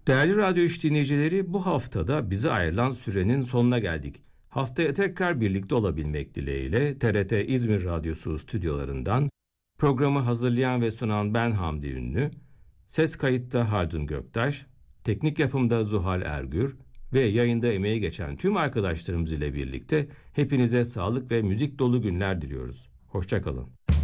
Değerli radyo iş dinleyicileri, bu haftada bize ayrılan sürenin sonuna geldik. Haftaya tekrar birlikte olabilmek dileğiyle TRT İzmir Radyosu stüdyolarından programı hazırlayan ve sunan ben Hamdi Ünlü, ses kayıtta Haldun Göktaş, teknik yapımda Zuhal Ergür ve yayında emeği geçen tüm arkadaşlarımız ile birlikte hepinize sağlık ve müzik dolu günler diliyoruz. Hoşça kalın.